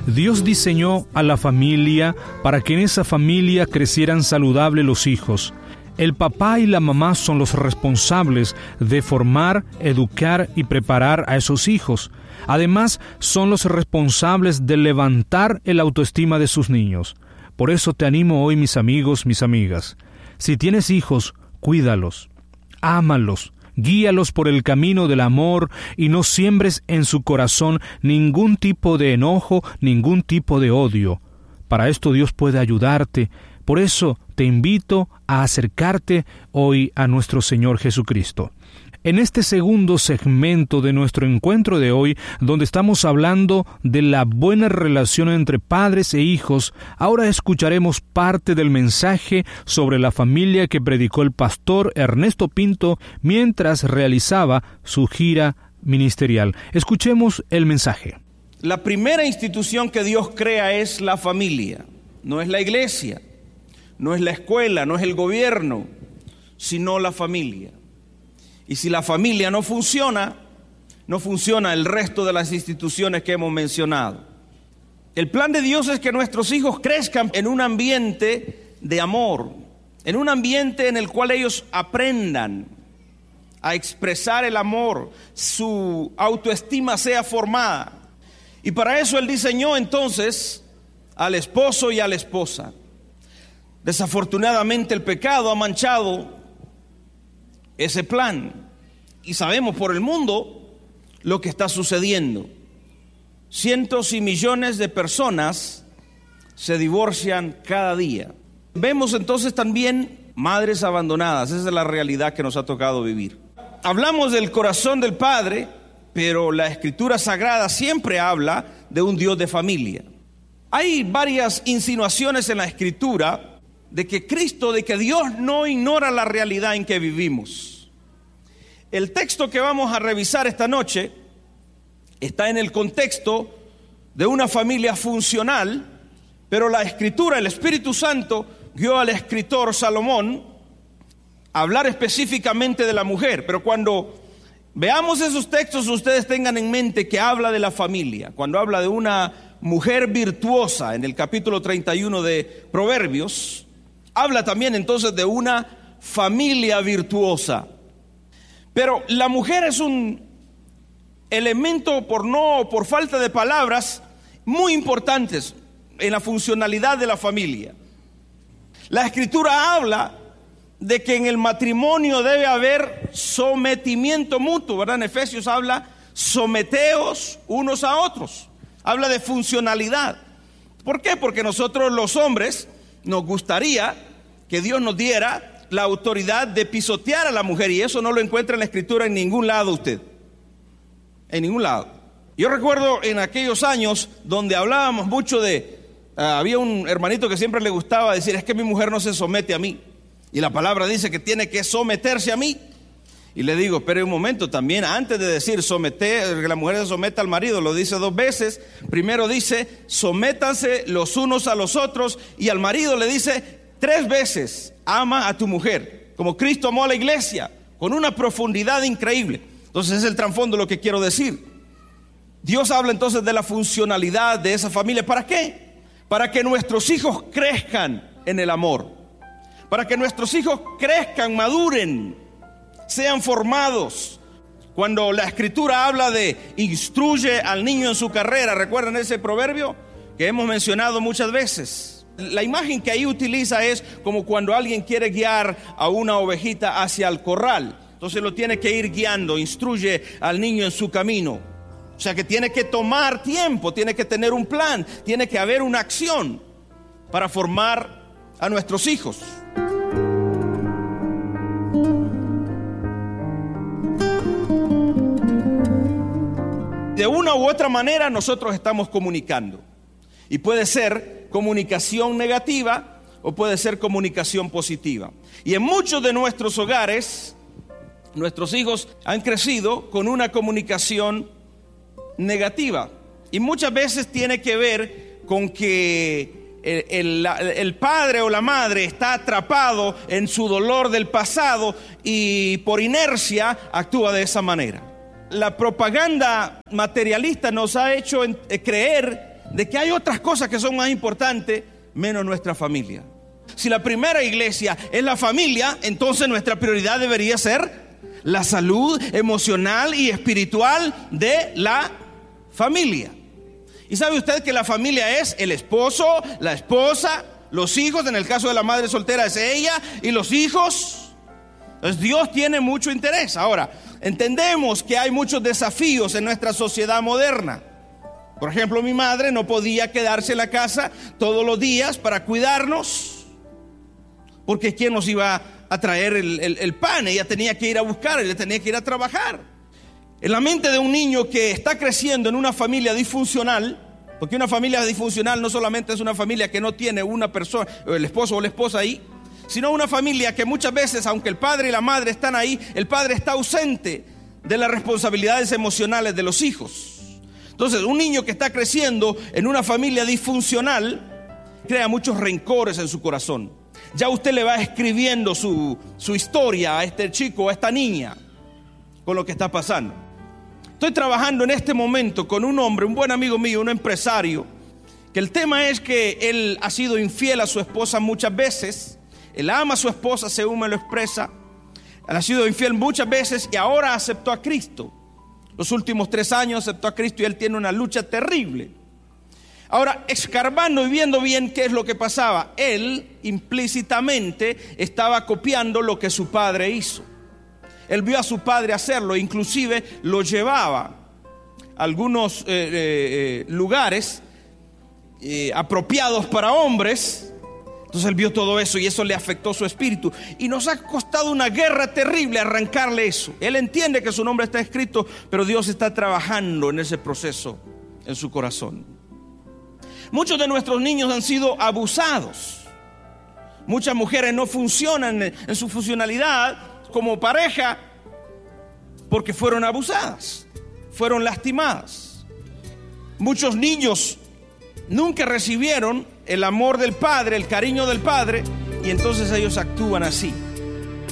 Dios diseñó a la familia para que en esa familia crecieran saludables los hijos. El papá y la mamá son los responsables de formar, educar y preparar a esos hijos. Además, son los responsables de levantar el autoestima de sus niños. Por eso te animo hoy, mis amigos, mis amigas. Si tienes hijos, cuídalos, ámalos, guíalos por el camino del amor y no siembres en su corazón ningún tipo de enojo, ningún tipo de odio. Para esto Dios puede ayudarte. Por eso te invito a acercarte hoy a nuestro Señor Jesucristo. En este segundo segmento de nuestro encuentro de hoy, donde estamos hablando de la buena relación entre padres e hijos, ahora escucharemos parte del mensaje sobre la familia que predicó el pastor Ernesto Pinto mientras realizaba su gira ministerial. Escuchemos el mensaje. La primera institución que Dios crea es la familia. No es la iglesia, no es la escuela, no es el gobierno, sino la familia. Y si la familia no funciona el resto de las instituciones que hemos mencionado. El plan de Dios es que nuestros hijos crezcan en un ambiente de amor, en un ambiente en el cual ellos aprendan a expresar el amor, su autoestima sea formada. Y para eso Él diseñó entonces al esposo y a la esposa. Desafortunadamente el pecado ha manchado ese plan y sabemos por el mundo lo que está sucediendo. Cientos y millones de personas se divorcian cada día. Vemos entonces también madres abandonadas. Esa es la realidad que nos ha tocado vivir. Hablamos del corazón del Padre, pero la Escritura Sagrada siempre habla de un Dios de familia. Hay varias insinuaciones en la Escritura de que Dios no ignora la realidad en que vivimos. El texto que vamos a revisar esta noche está en el contexto de una familia funcional, pero la Escritura, el Espíritu Santo, guió al escritor Salomón a hablar específicamente de la mujer. Pero cuando veamos esos textos, ustedes tengan en mente que habla de la familia. Cuando habla de una mujer virtuosa en el capítulo 31 de Proverbios, habla también entonces de una familia virtuosa. Pero la mujer es un elemento, por falta de palabras, muy importantes en la funcionalidad de la familia. La Escritura habla de que en el matrimonio debe haber sometimiento mutuo, ¿verdad? En Efesios habla, someteos unos a otros. Habla de funcionalidad. ¿Por qué? Porque nosotros los hombres nos gustaría que Dios nos diera la autoridad de pisotear a la mujer, y eso no lo encuentra en la Escritura en ningún lado usted. En ningún lado. Yo recuerdo en aquellos años donde hablábamos mucho había un hermanito que siempre le gustaba decir, es que mi mujer no se somete a mí. Y la palabra dice que tiene que someterse a mí. Y le digo, pero un momento, también antes de decir someter, que la mujer se someta al marido, lo dice dos veces. Primero dice, sométanse los unos a los otros, y al marido le dice 3 veces, ama a tu mujer, como Cristo amó a la iglesia, con una profundidad increíble. Entonces es el trasfondo de lo que quiero decir. Dios habla entonces de la funcionalidad de esa familia. ¿Para qué? Para que nuestros hijos crezcan en el amor, para que nuestros hijos crezcan, maduren, sean formados. Cuando la Escritura habla de instruye al niño en su carrera, ¿recuerdan ese proverbio que hemos mencionado muchas veces? La imagen que ahí utiliza es como cuando alguien quiere guiar a una ovejita hacia el corral. Entonces lo tiene que ir guiando, instruye al niño en su camino. O sea que tiene que tomar tiempo, tiene que tener un plan, tiene que haber una acción para formar a nuestros hijos. De una u otra manera nosotros estamos comunicando. Y puede ser comunicación negativa o puede ser comunicación positiva. Y en muchos de nuestros hogares, nuestros hijos han crecido con una comunicación negativa. Y muchas veces tiene que ver con que el padre o la madre está atrapado en su dolor del pasado y por inercia actúa de esa manera. La propaganda materialista nos ha hecho creer de que hay otras cosas que son más importantes menos nuestra familia. Si la primera iglesia es la familia, entonces nuestra prioridad debería ser la salud emocional y espiritual de la familia. ¿Y sabe usted que la familia es el esposo, la esposa, los hijos? En el caso de la madre soltera es ella y los hijos. Entonces Dios tiene mucho interés. Ahora, entendemos que hay muchos desafíos en nuestra sociedad moderna. Por ejemplo, mi madre no podía quedarse en la casa todos los días para cuidarnos, porque ¿quién nos iba a traer el pan? Ella tenía que ir a buscar, ella tenía que ir a trabajar. En la mente de un niño que está creciendo en una familia disfuncional, porque una familia disfuncional no solamente es una familia que no tiene una persona, el esposo o la esposa ahí, sino una familia que muchas veces, aunque el padre y la madre están ahí, el padre está ausente de las responsabilidades emocionales de los hijos. Entonces, un niño que está creciendo en una familia disfuncional crea muchos rencores en su corazón. Ya usted le va escribiendo su historia a este chico o a esta niña con lo que está pasando. Estoy trabajando en este momento con un hombre, un buen amigo mío, un empresario, que el tema es que él ha sido infiel a su esposa muchas veces. Él ama a su esposa, según me lo expresa. Él ha sido infiel muchas veces y ahora aceptó a Cristo. Los últimos 3 años aceptó a Cristo y él tiene una lucha terrible. Ahora, escarbando y viendo bien qué es lo que pasaba, él implícitamente estaba copiando lo que su padre hizo. Él vio a su padre hacerlo, inclusive lo llevaba a algunos lugares apropiados para hombres. Entonces él vio todo eso y eso le afectó su espíritu. Y nos ha costado una guerra terrible arrancarle eso. Él entiende que su nombre está escrito, pero Dios está trabajando en ese proceso en su corazón. Muchos de nuestros niños han sido abusados. Muchas mujeres no funcionan en su funcionalidad como pareja porque fueron abusadas, fueron lastimadas. Muchos niños nunca recibieron el amor del padre, el cariño del padre, y entonces ellos actúan así.